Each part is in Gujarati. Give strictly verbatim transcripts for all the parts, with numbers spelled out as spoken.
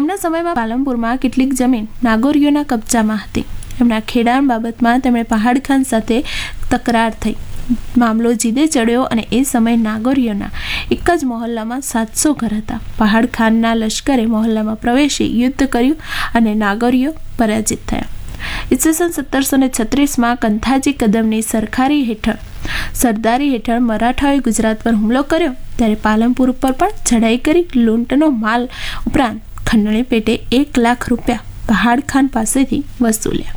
તેમના સમયમાં પાલનપુરમાં કેટલીક જમીન નાગોરીઓના કબજામાં હતી. એમના ખેડાણ બાબતમાં તેમણે પહાડ ખાન સાથે તકરાર થઈ. મામલો જીદે ચડ્યો અને એ સમયે નાગોરીઓના એક જ મહોલ્લામાં સાતસો ઘર હતા. પહાડ ખાનના લશ્કરે મહોલ્લામાં પ્રવેશી યુદ્ધ કર્યું અને નાગોરીઓ પરાજિત થયા. ઈસવીસન સત્તરસો ને છત્રીસમાં કંથાજી કદમની સરકારી હેઠળ સરદારી હેઠળ મરાઠાઓએ ગુજરાત પર હુમલો કર્યો ત્યારે પાલનપુર ઉપર પણ ચઢાઈ કરી લૂંટનો માલ ઉપરાંત ખંડણી પેટે એક લાખ રૂપિયા પહાડ ખાન પાસેથી વસૂલ્યા.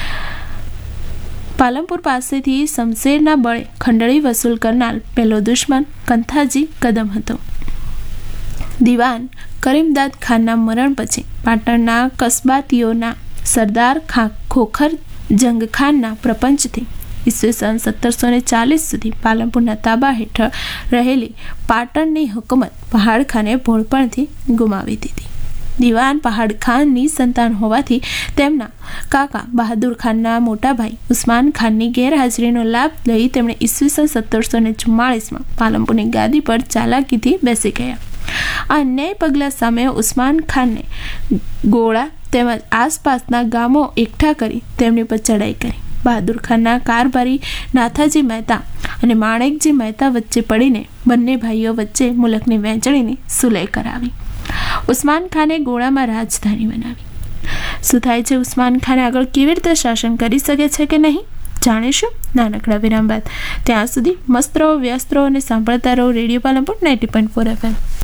પાલનપુર પાસેથી શમશેરના બળે ખંડણી વસૂલ કરનાર પહેલો દુશ્મન કંથાજી કદમ હતો. દિવાન કરીમદાદ ખાનના મરણ પછી પાટણના કસ્બાતીઓના સરદાર ખા ખોખર જંગ ખાનના પ્રપંચથી ઈસવીસન સત્તરસો ને ચાલીસ સુધી પાલનપુરના તાબા હેઠળ રહેલી પાટણની હુકુમત પહાડ ખાને ભોળપણથી ગુમાવી દીધી. દિવાન પહાડ ખાનની સંતાન હોવાથી તેમના કાકા બહાદુર ખાનના મોટા ભાઈ ઉસ્માન ખાનની ગેરહાજરીનો લાભ લઈ તેમણે ઈસવીસન સત્તરસો ને ચુમ્માળીસમાં પાલનપુરની ગાદી પર ચાલાકીથી બેસી ગયા. આ અન્યાયી પગલાં સામે ઉસ્માન ખાનને ગોળા તેમજ આસપાસના ગામો એકઠા કરી તેમની પર ચડાઈ કરી. બહાદુર ખાનના કારભારી નાથાજી મહેતા અને માણેકજી મહેતા વચ્ચે પડીને બંને ભાઈઓ વચ્ચે મુલકની વહેંચણીની સુલહ કરાવી. ઉસ્માન ખાને ગોળામાં રાજધાની બનાવી. શું થાય છે ઉસ્માન ખાન આગળ કેવી રીતે શાસન કરી શકે છે કે નહીં જાણીશું નાનકડા વિરામ બાદ. ત્યાં સુધી મસ્ત રહો, વ્યસ્ત રહો અને સાંભળતા રહો radio Palanpur ninety point four F M.